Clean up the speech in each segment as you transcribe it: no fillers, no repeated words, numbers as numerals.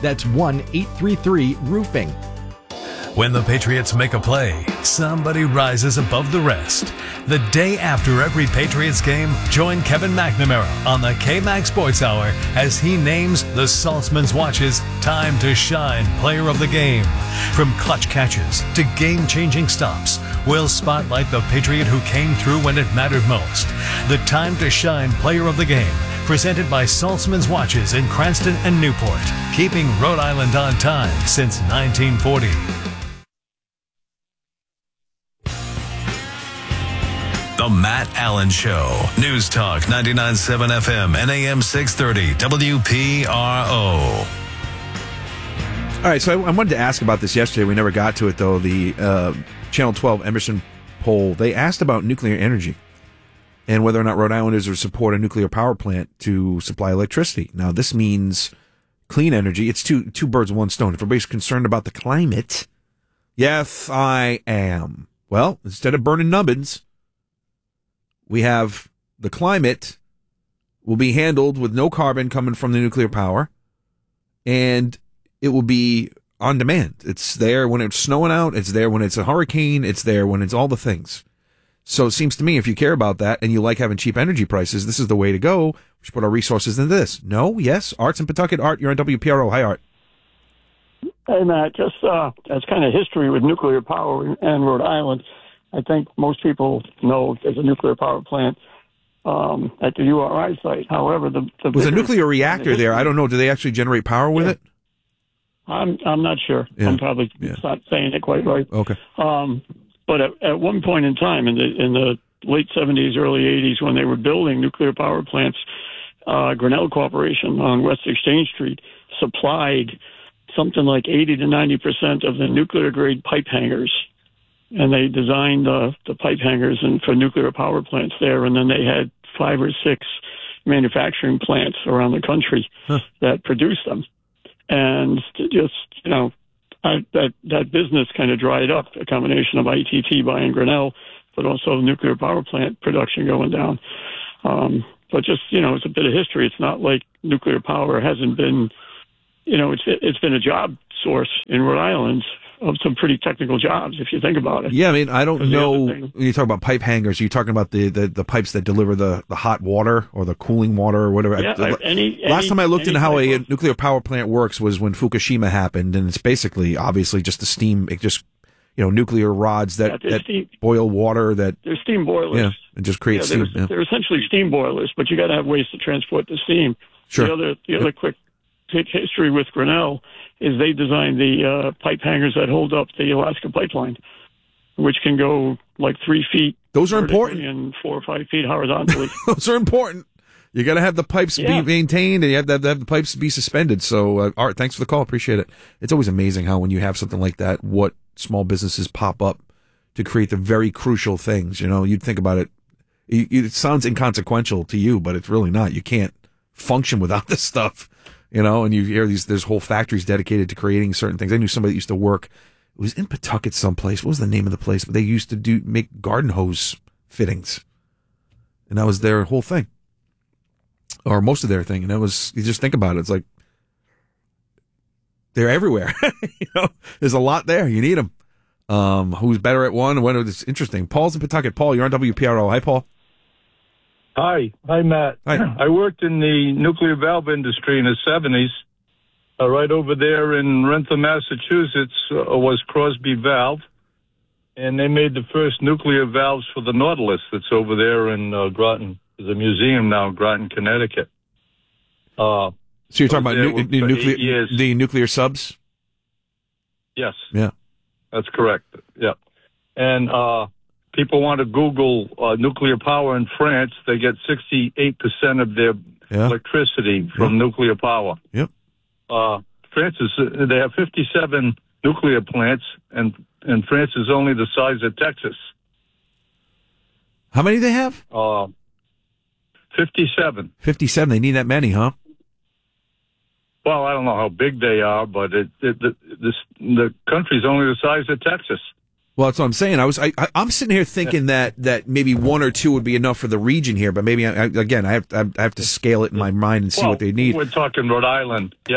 That's 1-833-ROOFING. When the Patriots make a play, somebody rises above the rest. The day after every Patriots game, join Kevin McNamara on the K-Mac Sports Hour as he names the Saltzman's Watch's Time to Shine Player of the Game. From clutch catches to game-changing stops, we'll spotlight the Patriot who came through when it mattered most. The Time to Shine Player of the Game, presented by Saltzman's Watches in Cranston and Newport, keeping Rhode Island on time since 1940. The Matt Allen Show. News Talk 99.7 FM and AM 630 WPRO. All right, so I wanted to ask about this yesterday. We never got to it, though. The Channel 12 Emerson poll, they asked about nuclear energy and whether or not Rhode Islanders would support a nuclear power plant to supply electricity. Now, this means clean energy. It's two birds, one stone. If everybody's concerned about the climate, yes, I am. Well, instead of burning nubbins, we have the climate will be handled with no carbon coming from the nuclear power, and it will be on demand. It's there when it's snowing out. It's there when it's a hurricane. It's there when it's all the things. So it seems to me, if you care about that and you like having cheap energy prices, this is the way to go. We should put our resources into this. No? Yes? Art's in Pawtucket. Art, you're on WPRO. Hi, Art. Hey, Matt. Just as kind of history with nuclear power and Rhode Island, I think most people know there's a nuclear power plant at the URI site. However, the was a nuclear reactor there. I don't know. Do they actually generate power with it? I'm not sure. Yeah. I'm probably not saying it quite right. Okay. But at one point in time, in the late 70s, early 80s, when they were building nuclear power plants, Grinnell Corporation on West Exchange Street supplied something like 80 to 90% of the nuclear grade pipe hangers. And they designed the pipe hangers for nuclear power plants there. And then they had 5 or 6 manufacturing plants around the country that produced them. And just, that business kind of dried up, a combination of ITT buying Grinnell, but also nuclear power plant production going down. But just, it's a bit of history. It's not like nuclear power hasn't been, it's been a job source in Rhode Island of some pretty technical jobs, if you think about it. Yeah, I mean, I don't know, when you talk about pipe hangers, are you talking about the pipes that deliver the hot water or the cooling water or whatever? Yeah, last time I looked into how a nuclear power plant works was when Fukushima happened, and it's basically, obviously, just the steam, nuclear rods that boil water. They're steam boilers. Yeah, and just create steam. They're essentially steam boilers, but you got to have ways to transport the steam. Sure. The other quick history with Grinnell is they designed the pipe hangers that hold up the Alaska pipeline, which can go like 3 feet. Those are important. And 4 or 5 feet horizontally. Those are important. You got to have the pipes be maintained, and you have to have the pipes be suspended. So, Art, thanks for the call. Appreciate it. It's always amazing how when you have something like that, what small businesses pop up to create the very crucial things. You'd think about it. It sounds inconsequential to you, but it's really not. You can't function without this stuff. And you hear there's whole factories dedicated to creating certain things. I knew somebody that used to work, it was in Pawtucket someplace. What was the name of the place? But they used to make garden hose fittings. And that was their whole thing. Or most of their thing. And that was, you just think about it. It's like, they're everywhere. There's a lot there. You need them. Who's better at one? It's interesting. Paul's in Pawtucket. Paul, you're on WPRO. Hi, Paul. Hi, Matt. Hi. I worked in the nuclear valve industry in the 70s. Right over there in Rentham, Massachusetts, was Crosby Valve, and they made the first nuclear valves for the Nautilus that's over there in Groton. There's a museum now in Groton, Connecticut. So you're talking about the nuclear subs? Yes. Yeah. That's correct. Yeah. And people want to Google nuclear power in France. They get 68% of their electricity from nuclear power. Yep. France they have 57 nuclear plants, and France is only the size of Texas. How many do they have? 57. 57. They need that many, huh? Well, I don't know how big they are, but the country's only the size of Texas. Well, that's what I'm saying. I'm sitting here thinking that maybe 1 or 2 would be enough for the region here, but maybe I have to scale it in my mind and see what they need. We're talking Rhode Island, yeah.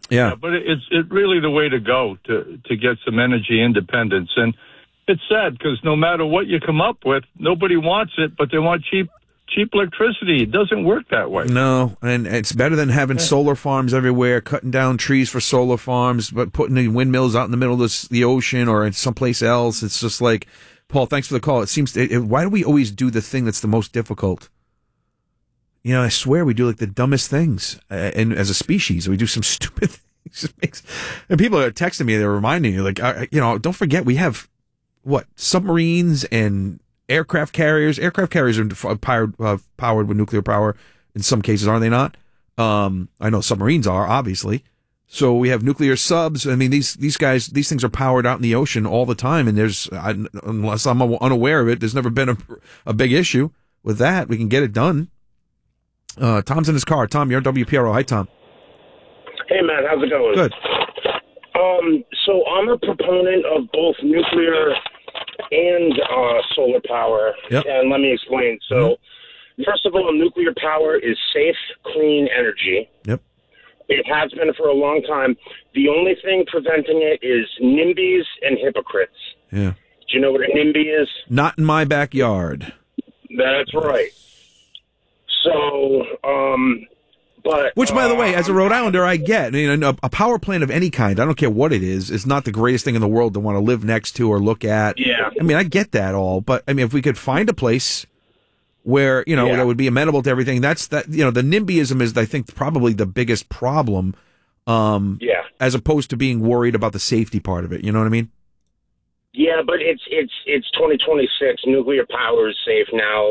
Yeah. But it's really the way to go to get some energy independence. And it's sad because no matter what you come up with, nobody wants it, but they want cheap electricity. It doesn't work that way. No, and it's better than having solar farms everywhere, cutting down trees for solar farms, but putting the windmills out in the middle of the ocean or in someplace else. It's just like, Paul, thanks for the call. It seems, why do we always do the thing that's the most difficult? You know, I swear we do like the dumbest things, and as a species, we do some stupid things. And people are texting me, they're reminding me, like, don't forget we have submarines and aircraft carriers. Aircraft carriers are powered with nuclear power in some cases, are they not? I know submarines are, obviously. So we have nuclear subs. I mean, these things are powered out in the ocean all the time, and unless I'm unaware of it, there's never been a big issue with that. We can get it done. Tom's in his car. Tom, you're WPRO. Hi, Tom. Hey, Matt. How's it going? Good. So I'm a proponent of both nuclear and solar power. Yep. And let me explain. So, first of all, nuclear power is safe, clean energy. Yep. It has been for a long time. The only thing preventing it is NIMBYs and hypocrites. Yeah. Do you know what a NIMBY is? Not in my backyard. That's right. So, but... Which, by the way, as a Rhode Islander, I get. I mean, a power plant of any kind, I don't care what it is not the greatest thing in the world to want to live next to or look at. Yeah. I mean, I get that all, but, I mean, if we could find a place where, that would be amenable to everything, the NIMBYism is, I think, probably the biggest problem, as opposed to being worried about the safety part of it. You know what I mean? Yeah, but it's 2026. Nuclear power is safe now.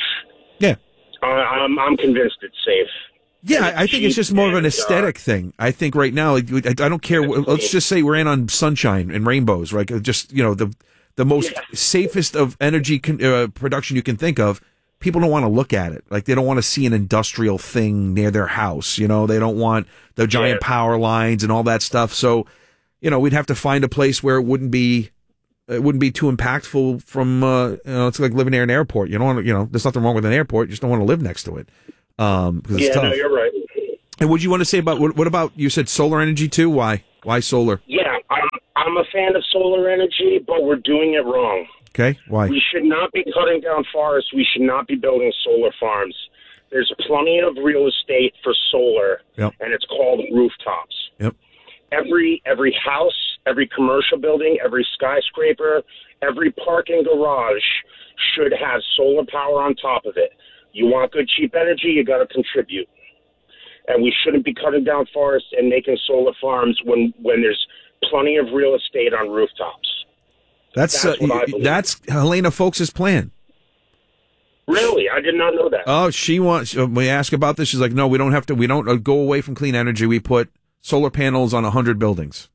I'm convinced it's safe. Yeah, I think it's just more of an aesthetic thing. I think right now, I don't care. Let's just say we're in on sunshine and rainbows, right? Just, the most safest of energy production you can think of. People don't want to look at it. Like, they don't want to see an industrial thing near their house. They don't want the giant power lines and all that stuff. So, we'd have to find a place where it wouldn't be too impactful from, it's like living near an airport. You don't want there's nothing wrong with an airport. You just don't want to live next to it. Because it's tough. No, you're right. And what do you want to say about, what about, you said solar energy too? Why solar? Yeah, I'm a fan of solar energy, but we're doing it wrong. Okay, why? We should not be cutting down forests. We should not be building solar farms. There's plenty of real estate for solar, and it's called rooftops. Yep. Every house, every commercial building, every skyscraper, every parking garage should have solar power on top of it. You want good, cheap energy, you got to contribute. And we shouldn't be cutting down forests and making solar farms when there's plenty of real estate on rooftops. That's that's Helena Folks' plan. Really? I did not know that. Oh, when we ask about this, she's like, no, we don't go away from clean energy. We put solar panels on 100 buildings.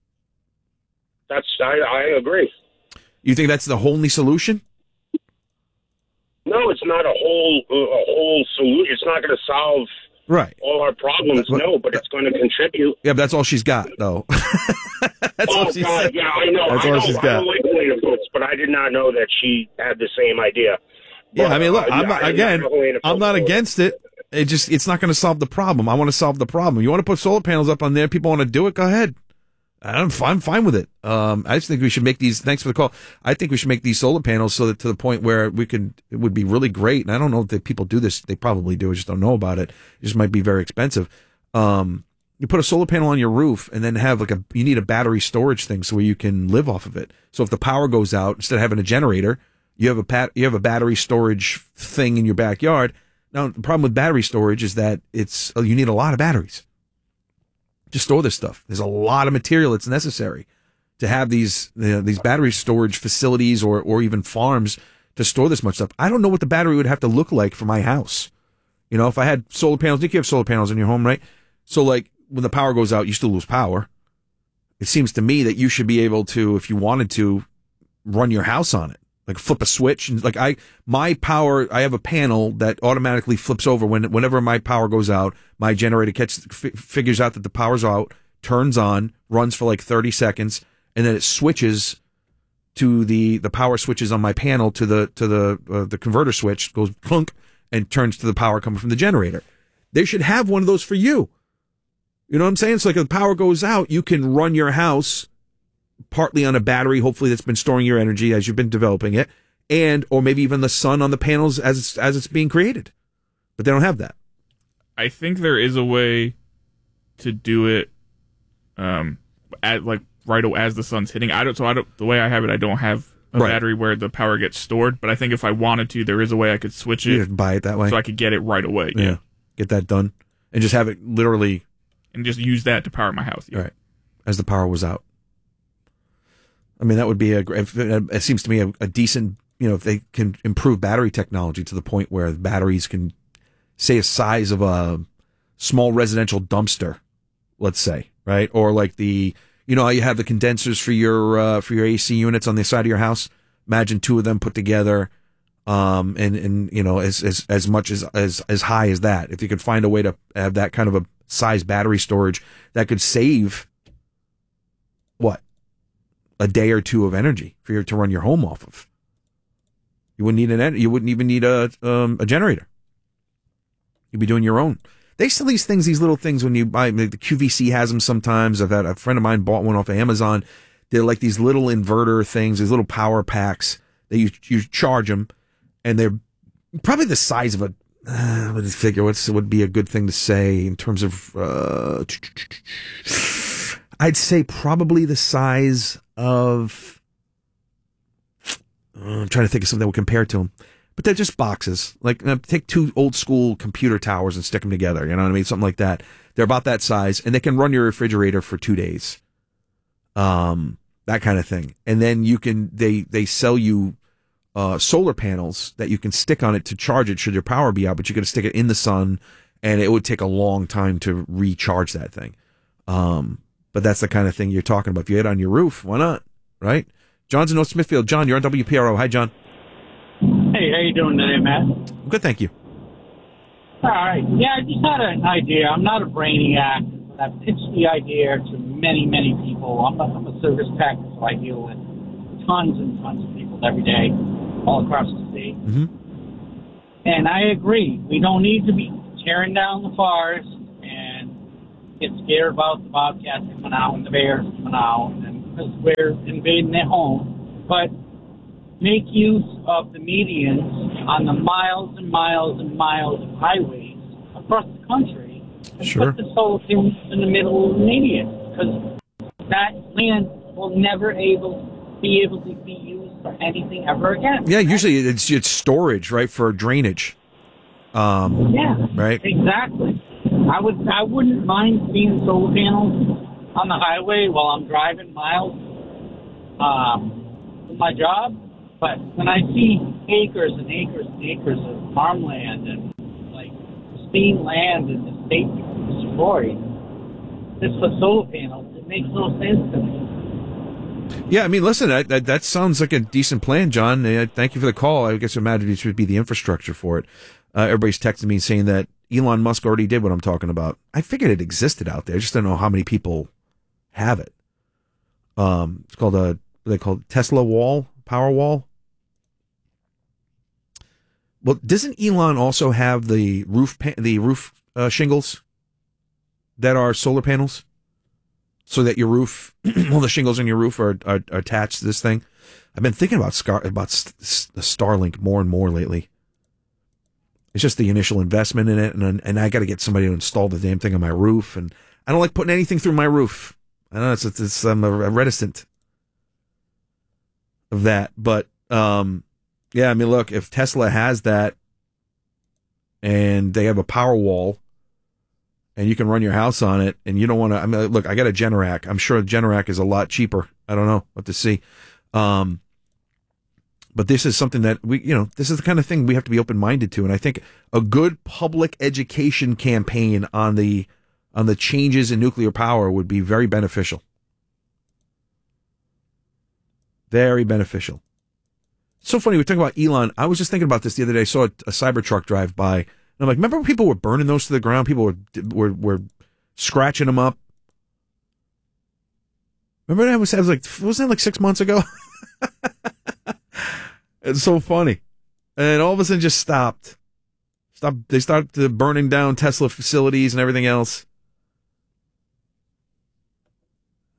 I agree. You think that's the only solution? No, it's not a whole solution. It's not going to solve all our problems. But it's going to contribute. Yeah, but that's all she's got, though. That's all she's got. Yeah, I know. That's all she's got. I don't like Helena Folks, but I did not know that she had the same idea. Yeah, I mean, look, I'm not against it. It's not going to solve the problem. I want to solve the problem. You want to put solar panels up on there, people want to do it, go ahead. I'm fine with it. I just think we should make these, thanks for the call. I think we should make these solar panels so that to the point where it would be really great. And I don't know if people do this. They probably do. I just don't know about it. It just might be very expensive. You put a solar panel on your roof and then have you need a battery storage thing so where you can live off of it. So if the power goes out, instead of having a generator, you have a battery storage thing in your backyard. Now, the problem with battery storage is that you need a lot of batteries to store this stuff. There's a lot of material that's necessary to have these battery storage facilities or even farms to store this much stuff. I don't know what the battery would have to look like for my house. If I had solar panels, Nick, you have solar panels in your home, right? So when the power goes out, you still lose power. It seems to me that you should be able to, if you wanted to, run your house on it. Like flip a switch and I have a panel that automatically flips over whenever my power goes out. My generator figures out that the power's out, turns on, runs for 30 seconds, and then it switches to the power switches on my panel to the converter switch, goes clunk and turns to the power coming from the generator. They should have one of those for you. You know what I'm saying? So like if the power goes out, you can run your house partly on a battery, hopefully that's been storing your energy as you've been developing it, and or maybe even the sun on the panels as it's being created. But they don't have that. I think there is a way to do it at like right as the sun's hitting. The way I have it, I don't have a battery where the power gets stored, but I think if I wanted to, there is a way I could switch it. You just buy it that way. So I could get it right away. Yeah. Get that done and just have it literally and just use that to power my house. Yeah. Right. As the power was out. I mean, that would be it seems to me a decent, if they can improve battery technology to the point where the batteries can say a size of a small residential dumpster, let's say, right? Or like how you have the condensers for your AC units on the side of your house. Imagine two of them put together, and as much as high as that. If you could find a way to have that kind of a size battery storage, that could save a day or two of energy for you to run your home off of. You wouldn't even need a generator. You'd be doing your own. They sell these little things when you buy. The QVC has them sometimes. I've had a friend of mine bought one off of Amazon. They're like these little inverter things, these little power packs that you charge them, and they're probably the size of a. Let me figure what would be a good thing to say in terms of. I'd say probably the size of. I'm trying to think of something that would compare to them. But they're just boxes. Like, take two old school computer towers and stick them together. You know what I mean? Something like that. They're about that size, and they can run your refrigerator for 2 days. That kind of thing. And then they sell you solar panels that you can stick on it to charge it should your power be out, but you got to stick it in the sun, and it would take a long time to recharge that thing. But that's the kind of thing you're talking about. If you had it on your roof, why not? Right? John's in North Smithfield. John, you're on WPRO. Hi, John. Hey, how you doing today, Matt? Good, thank you. All right. Yeah, I just had an idea. I'm not a brainiac, but I've pitched the idea to many, many people. I'm a service tech, so I deal with tons and tons of people every day, all across the state. Mm-hmm. And I agree. We don't need to be tearing down the forest and get scared about the bobcats coming out and the bears coming out, and because we're invading their home. But make use of the medians on the miles and miles and miles of highways across the country and put the solar panels in the middle of the median, because that land will never be able to be used for anything ever again. Yeah, usually it's storage, right, for drainage. Yeah, right. Exactly. I wouldn't mind seeing solar panels on the highway while I'm driving miles to my job. But when I see acres and acres and acres of farmland and like pristine land in the state destroyed, just for solar panels, it makes no sense to me. Yeah, I mean, listen, that sounds like a decent plan, John. Thank you for the call. I guess imagine it should be the infrastructure for it. Everybody's texting me saying that Elon Musk already did what I'm talking about. I figured it existed out there. I just don't know how many people have it. It's called what they call Tesla wall, power wall. Well, doesn't Elon also have the roof shingles that are solar panels, so that your roof, well, the shingles on your roof are attached to this thing? I've been thinking about the Starlink more and more lately. It's just the initial investment in it, and I got to get somebody to install the damn thing on my roof, and I don't like putting anything through my roof. I know I'm reticent of that, but yeah, I mean, look, if Tesla has that and they have a power wall and you can run your house on it and you don't want to, I mean, look, I got a Generac. I'm sure a Generac is a lot cheaper. I don't know what to see. But this is something that this is the kind of thing we have to be open-minded to. And I think a good public education campaign on the changes in nuclear power would be very beneficial. Very beneficial. So funny, we're talking about Elon. I was just thinking about this the other day. I saw a Cybertruck drive by, and I'm like, remember when people were burning those to the ground? People were scratching them up. Remember that wasn't that like 6 months ago? It's so funny. And all of a sudden just stopped. They started burning down Tesla facilities and everything else.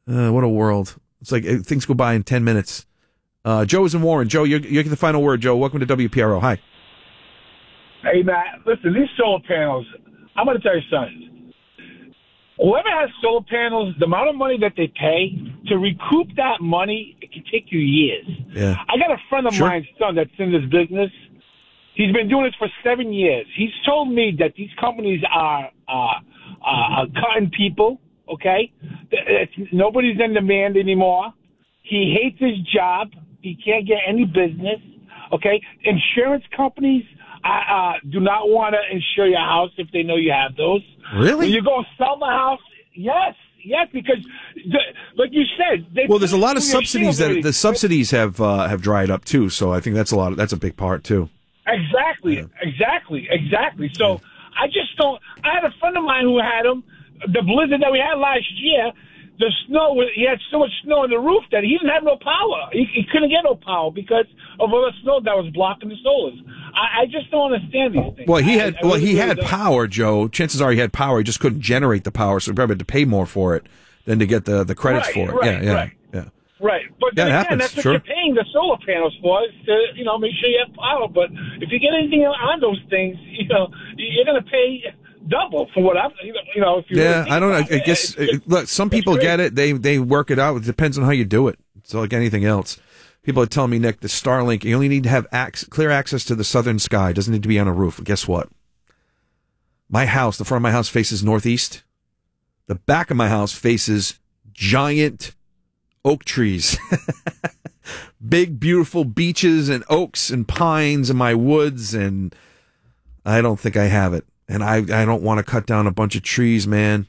What a world. It's like things go by in 10 minutes. Joe is in Warren. Joe, you get the final word. Joe, welcome to WPRO. Hi. Hey, Matt, listen, these solar panels, I'm going to tell you something. Whoever has solar panels, the amount of money that they pay, to recoup that money, it can take you years. Yeah. I got a friend of mine's son that's in this business. He's been doing this for 7 years. He's told me that these companies are cutting people, okay? Nobody's in demand anymore. He hates his job. He can't get any business, okay? Insurance companies do not want to insure your house if they know you have those. Really? When you go sell the house, yes, because like you said, there's a lot of subsidies that the subsidies have dried up too. So I think that's a big part too. Exactly. So I just don't. I had a friend of mine who had them. The blizzard that we had last year, the snow. He had so much snow on the roof that he didn't have no power. He couldn't get no power because of all the snow that was blocking the solars. I just don't understand these things. Well, he had power, Joe. Chances are he had power. He just couldn't generate the power, so he probably had to pay more for it than to get the credits for it. Yeah. Right, but then again, that's what you're paying the solar panels for, is to make sure you have power. But if you get anything on those things, you're going to pay double for what if you. Yeah, I don't know. I guess look, some people get it. They work it out. It depends on how you do it. It's like anything else. People are telling me, Nick, the Starlink, you only need to have clear access to the southern sky. It doesn't need to be on a roof. But guess what? My house, the front of my house faces northeast. The back of my house faces giant oak trees. Big, beautiful beeches and oaks and pines in my woods, and I don't think I have it. And I don't want to cut down a bunch of trees, man.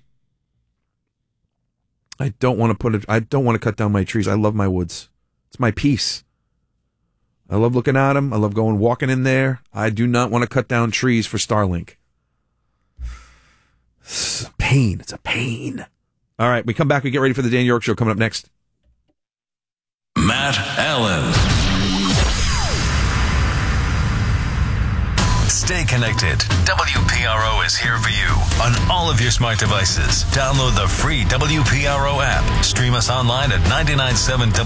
I don't want to cut down my trees. I love my woods. It's my peace. I love looking at them. I love walking in there. I do not want to cut down trees for Starlink. It's a pain. It's a pain. All right, we come back. We get ready for the Dan York Show coming up next. Matt Allen. Stay connected. WPRO is here for you on all of your smart devices. Download the free WPRO app. Stream us online at 99.7